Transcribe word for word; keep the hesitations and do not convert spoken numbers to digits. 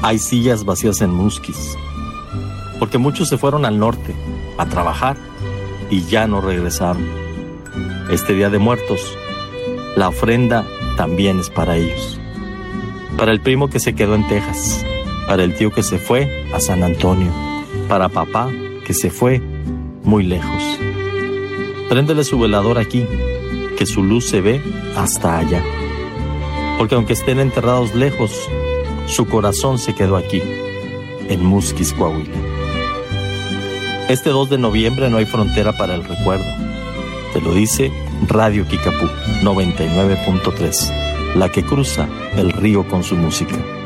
Hay sillas vacías en Musquis, porque muchos se fueron al norte a trabajar y ya no regresaron. Este Día de Muertos, la ofrenda también es para ellos. Para el primo que se quedó en Texas, para el tío que se fue a San Antonio, para papá que se fue muy lejos. Préndele su velador aquí, que su luz se ve hasta allá. Porque aunque estén enterrados lejos, su corazón se quedó aquí, en Musquis, Coahuila. Este dos de noviembre no hay frontera para el recuerdo. Te lo dice Radio Kickapoo noventa y nueve punto tres, la que cruza el río con su música.